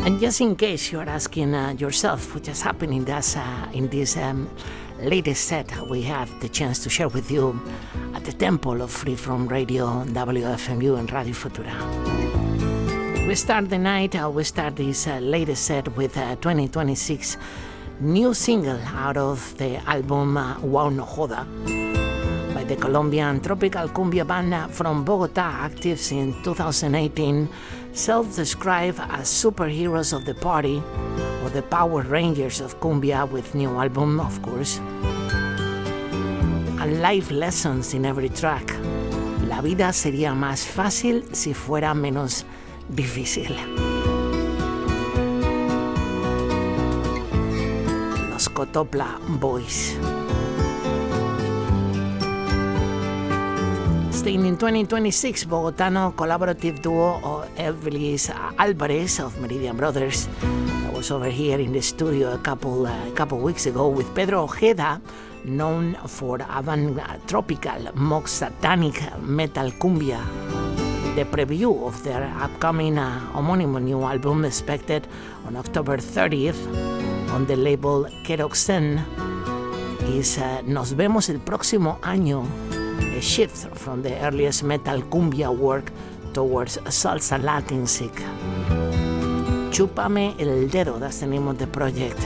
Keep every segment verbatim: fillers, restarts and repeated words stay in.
And just in case you're asking uh, yourself what just happened in this, uh, in this um, latest set we have the chance to share with you at the Temple of Free From Radio, W F M U and Radio Futura. We start the night, uh, we start this uh, latest set with a twenty twenty-six new single out of the album uh, Wow No Joda by the Colombian tropical cumbia band from Bogota, active since two thousand eighteen, self-described as superheroes of the party, or the Power Rangers of cumbia, with new album, of course, and life lessons in every track. La vida sería más fácil si fuera menos difícil. Los Cotopla Boys. Staying in twenty twenty-six, Bogotano collaborative duo Evelis Alvarez of Meridian Brothers that was over here in the studio a couple uh, couple weeks ago with Pedro Ojeda, known for avant-tropical, mock satanic metal cumbia. The preview of their upcoming uh, homónimo new album expected on October thirtieth on the label Keroxen is uh, Nos Vemos el Próximo Año, a shift from the earliest metal cumbia work towards salsa Latin sick. Chúpame el dedo, that's the name of the project.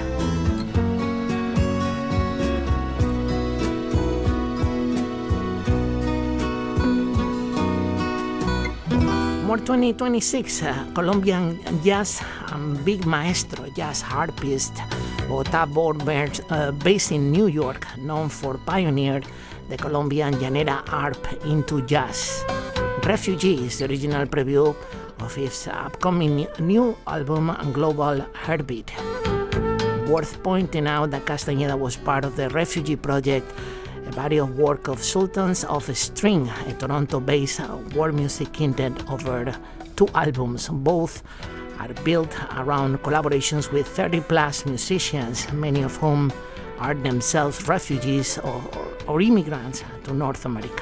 More twenty twenty-six, uh, Colombian jazz and big maestro, jazz harpist, Bogotá-born, uh, based in New York, known for pioneered the Colombian llanera harp into jazz. Refugee is the original preview of his upcoming new album, Global Heartbeat. Worth pointing out that Castañeda was part of the Refugee project, a body of work of Sultans of String, a Toronto-based world music quintet over two albums. Both are built around collaborations with thirty plus musicians, many of whom are themselves refugees or, or, or immigrants to North America.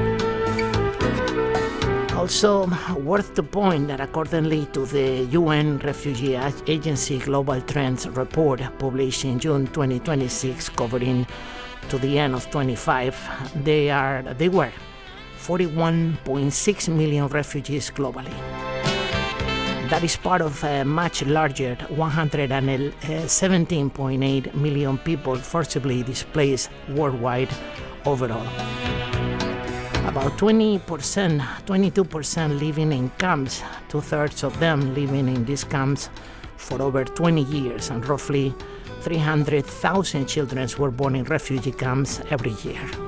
Also worth to point that accordingly to the U N Refugee Agency Global Trends report published in June twenty twenty-six, covering to the end of twenty-five, they are they were forty-one point six million refugees globally. That is part of a much larger one hundred seventeen point eight million people forcibly displaced worldwide overall. About twenty percent, twenty-two percent living in camps, two-thirds of them living in these camps for over twenty years, and roughly three hundred thousand children were born in refugee camps every year.